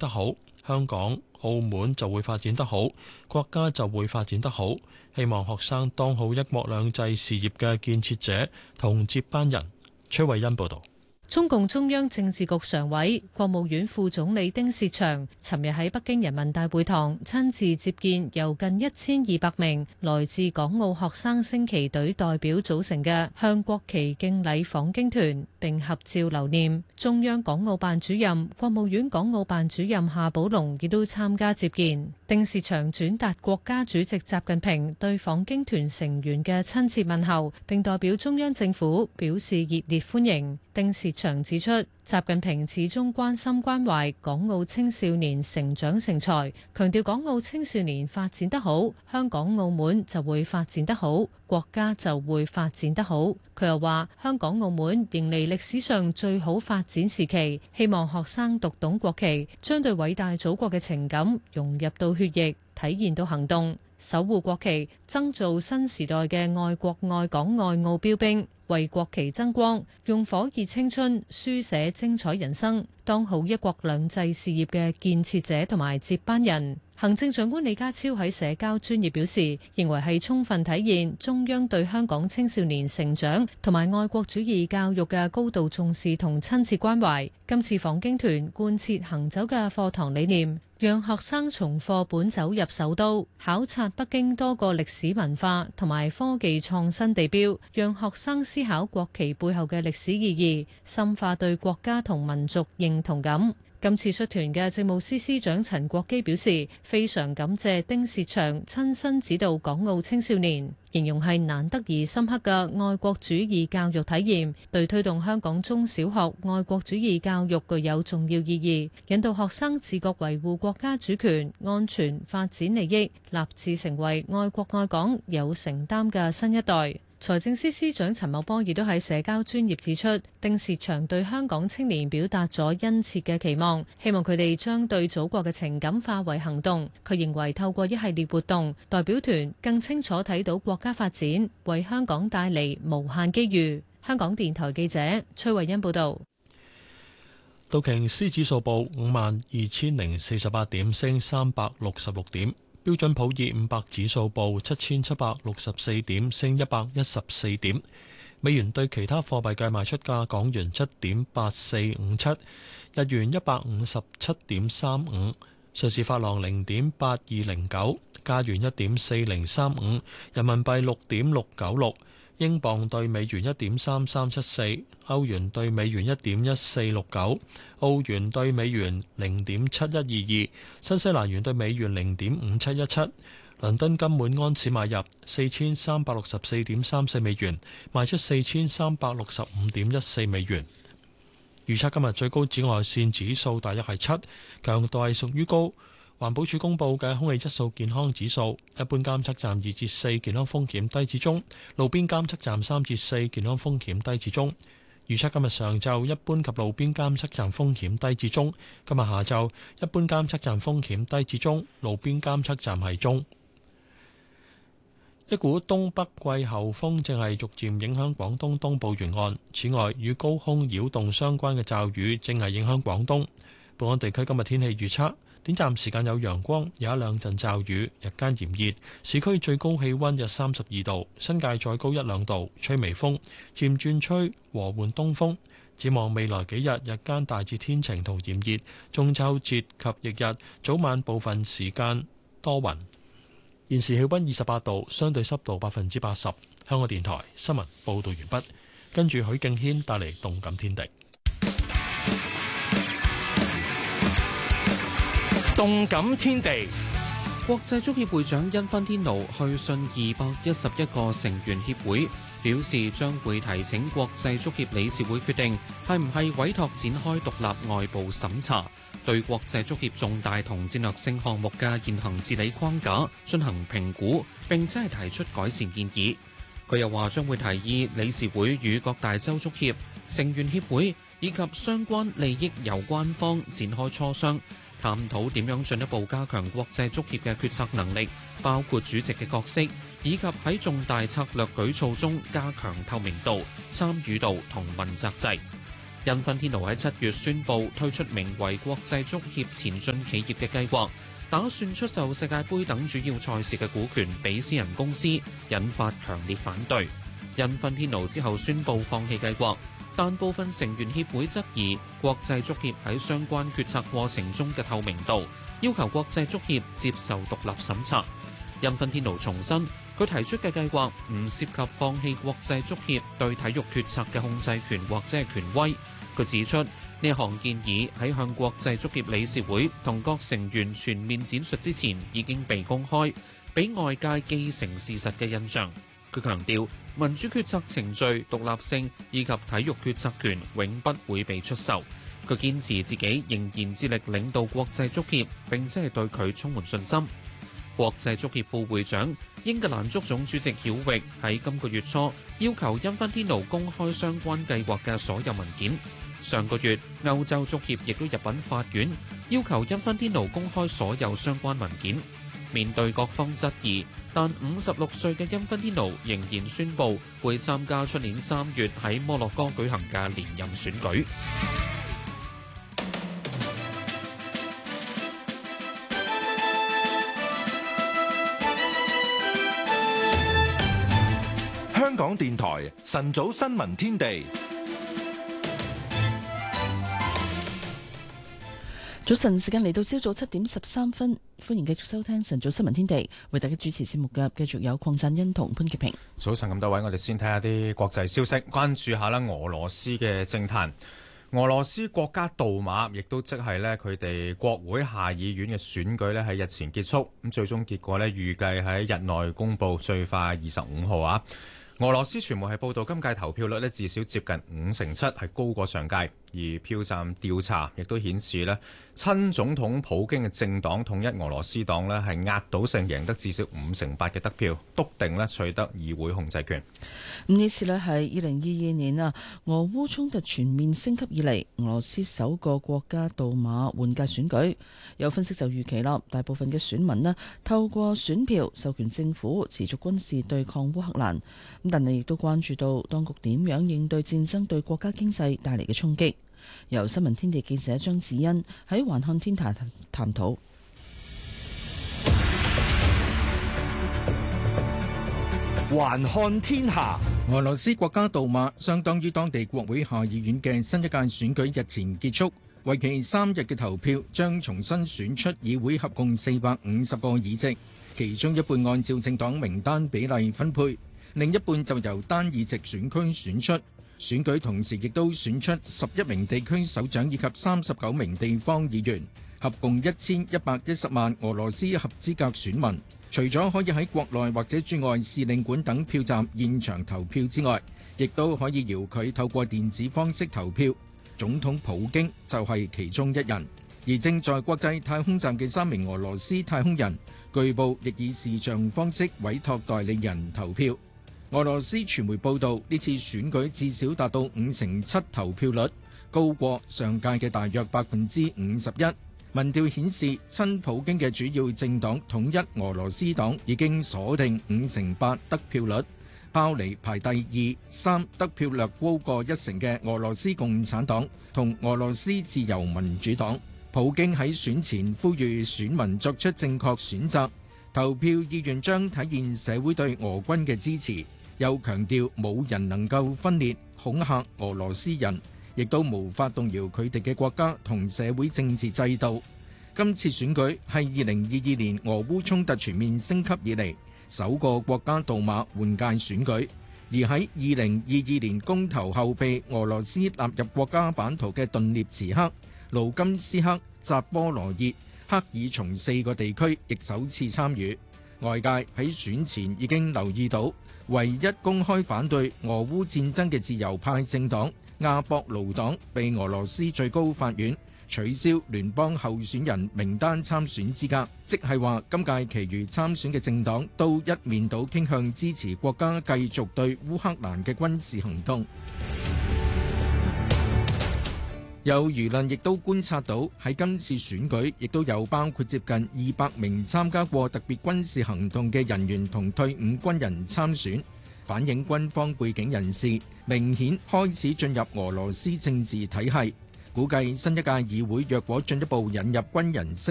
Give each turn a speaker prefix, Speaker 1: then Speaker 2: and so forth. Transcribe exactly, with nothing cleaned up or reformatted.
Speaker 1: 得好，香港、澳門就會發展得好，國家就會發展得好。希望學生當好一國兩制事業嘅建設者同接班人。崔慧欣報導。
Speaker 2: 中共中央政治局常委、國務院副總理丁薛祥尋日喺北京人民大會堂親自接見由近一千二百名來自港澳學生升旗隊代表組成嘅向國旗敬禮訪京團，並合照留念。中央港澳辦主任、國務院港澳辦主任夏寶龍亦都參加接見。丁薛祥轉達國家主席習近平對訪京團成員嘅親切問候，並代表中央政府表示熱烈歡迎。丁薛祥指出，習近平始終關心關懷港澳青少年成長成才，強調港澳青少年發展得好，香港澳門就會發展得好，國家就會發展得好。佢又話，香港澳門迎嚟歷史上最好發展時期，希望學生讀懂國旗，將對偉大祖國嘅情感融入到血液，體現到行動，守護國旗，爭造新時代嘅愛國愛港愛澳標兵，為國旗爭光，用火熱青春書寫精彩人生，當好一國兩制事業嘅建設者同埋接班人。行政長官李家超喺社交專頁表示，認為係充分體現中央對香港青少年成長同埋愛國主義教育嘅高度重視同親切關懷。今次訪京團貫徹行走嘅課堂理念，讓學生從課本走入首都，考察北京多個歷史文化同埋科技創新地標，讓學生思考國旗背後嘅歷史意義，深化對國家同民族認同感。今次率團嘅政務司司長陳國基表示，非常感謝丁薛祥親身指導港澳青少年，形容係難得而深刻嘅愛國主義教育體驗，對推動香港中小學愛國主義教育具有重要意義，引導學生自覺維護國家主權、安全、發展利益，立志成為愛國愛港有承擔嘅新一代。財政司司長陳茂波亦都喺社交專頁指出，丁薛祥對香港青年表達咗殷切嘅期望，希望佢哋將對祖國嘅情感化為行動。佢認為透過一系列活動，代表團更清楚睇到國家發展為香港帶嚟無限機遇。香港電台記者崔慧欣報道。
Speaker 1: 道瓊斯指數報五萬二千零四十八點，升三百六十六點。標準普爾五百指數報七千七百六十四點，升一百一十四點。美元對其他貨幣嘅賣出價：港元七點八四五七，日元一百五十七點三五，瑞士法郎零點八二零九，加元一點四零三五，人民幣六點六九六，英鎊對美元一點三三七四，歐元對美元一點一四六九，澳元對美元零點七一二二，新西蘭元對美元零點五七一七。倫敦金每安士買入四千三百六十四點三四美元，賣出四千三百六十五點一四美元。預測今日最高紫外線指數大約係七，強度係屬於高。環保署公布嘅空氣質素健康指數，一般監測站二至四，健康風險低至中；路邊監測站三至四，健康風險低至中。預測今日上晝一般及路邊監測站風險低至中，今日下晝一般監測站風險低至中，路邊監測站係中。一股東北季候風正係逐漸影響廣東東部沿岸，此外與高空擾動相關嘅驟雨正係影響廣東。本港地區今日天氣預測。短暫時間有陽光，有一兩陣驟雨，日間炎熱，市區最高氣溫約三十二度，新界再高一兩度，吹微風，漸轉吹和緩東風。展望未來幾日，日間大致天晴同炎熱，中秋節及翌日早晚部分時間多雲。現時氣溫二十八度，相對濕度百分之八十。香港電台新聞報道完畢，跟住許敬軒帶嚟動感天地。
Speaker 3: 動感天地，國際足協會長因芬天奴去信二百一十一個成員協會，表示將會提請國際足協理事會決定係唔係委託展開獨立外部審查，對國際足協重大同戰略性項目嘅現行治理框架進行評估，並且係提出改善建議。佢又話將會提議理事會與各大洲足協、成員協會以及相關利益攸關方展開磋商，探討點樣進一步加強國際足協嘅決策能力，包括主席嘅角色，以及喺重大策略舉措中加強透明度、參與度同問責制。 因芬天奴喺七月宣布推出名為國際足協前進企業嘅計劃，打算出售世界盃等主要賽事嘅股權俾私人公司，引發強烈反對。因芬天奴之後宣布放棄計劃，但部分成員協會質疑國際足協喺相關決策過程中嘅透明度，要求國際足協接受獨立審查。因芬天奴重申，佢提出嘅計劃唔涉及放棄國際足協對體育決策嘅控制權或者係權威。佢指出，呢項建議喺向國際足協理事會同各成員全面展述之前已經被公開，俾外界既成事實嘅印象。佢強調，民主決策程序、獨立性以及體育決策權永不會被出售。佢堅持自己仍然致力領導國際足協，並且係對佢充滿信心。國際足協副會長、英格蘭足總主席曉域喺今個月初要求因芬天奴公開相關計劃嘅所有文件。上個月，歐洲足協亦都入稟法院，要求因芬天奴公開所有相關文件。面對各方質疑，但五十六歲嘅因芬天奴仍然宣布會參加出年三月喺摩洛哥舉行嘅連任選舉。
Speaker 4: 香港電台晨早新聞天地。
Speaker 5: 早晨，時間嚟到朝早七點十三分，歡迎繼續收聽晨早新聞天地，為大家主持節目嘅繼續有鄺贊恩同潘潔平。
Speaker 6: 早晨咁多位，我哋先睇下啲國際消息，關注下啦俄羅斯嘅政壇。俄羅斯國家杜馬亦都即係咧佢哋國會下議院嘅選舉咧喺日前結束，咁最終結果咧預計喺日內公佈，最快二十五號啊。俄羅斯傳媒係報道，今屆投票率咧至少接近五成七，係高過上屆。而票站調查亦都顯示咧，親總統普京嘅政黨統一俄羅斯黨咧係壓倒性贏得至少五成八嘅得票，篤定咧取得議會控制權。
Speaker 5: 咁呢次咧係二零二二年啊，俄烏衝突全面升級以嚟，俄羅斯首個國家杜馬換屆選舉。有分析就預期啦，大部分嘅選民咧透過選票授權政府持續軍事對抗烏克蘭。咁但係亦都關注到當局點樣應對戰爭對國家經濟帶嚟嘅衝擊。由新聞天地記者張子欣喺環看天壇探討。
Speaker 7: 環看天下，俄羅斯國家杜馬相當於當地國會下議院嘅新一屆選舉日前結束，為期三日嘅投票將重新選出議會合共四百五十個議席，其中一半按照政黨名單比例分配，另一半就由單議席選區選出。選舉同時亦都選出十一名地區首長以及三十九名地方議員，合共一千一百一十萬俄羅斯合資格選民。除咗可以喺國內或者駐外使領館等票站現場投票之外，亦都可以遙距透過電子方式投票。總統普京就係其中一人。而正在國際太空站嘅三名俄羅斯太空人，據報亦以視像方式委託代理人投票。俄羅斯傳媒報道，呢次選舉至少達到五成七投票率，高過上屆嘅大約百分之五十一。民調顯示，親普京嘅主要政黨統一俄羅斯黨已經鎖定五成八得票率，拋離排第二、三得票略高過一成嘅俄羅斯共產黨同俄羅斯自由民主黨。普京喺選前呼籲選民作出正確選擇，投票意願將體現社會對俄軍嘅支持。又強調冇人能夠分裂恐嚇俄羅斯人，亦都無法動搖佢哋嘅國家同社會政治制度。今次選舉係二零二二年俄烏衝突全面升級以嚟首個國家杜馬換屆選舉，而喺二零二二年公投後被俄羅斯納入國家版圖嘅頓涅茨克、盧甘斯克、扎波羅熱、克爾松四個地區亦首次參與。外界喺選前已經留意到，唯一公開反對俄烏戰爭嘅自由派政黨亞博盧黨被俄羅斯最高法院取消聯邦候選人名單參選資格，即係話今屆其餘參選嘅政黨都一面倒傾向支持國家繼續對烏克蘭嘅軍事行動。有輿論亦都觀察到，喺今次選舉亦都有包括接近二百名參加過特別軍事行動嘅人員同退伍軍人參選， 反映軍方背景人士明顯開始進入俄羅斯政治體系。估計新一屆議會若果進一步引入軍人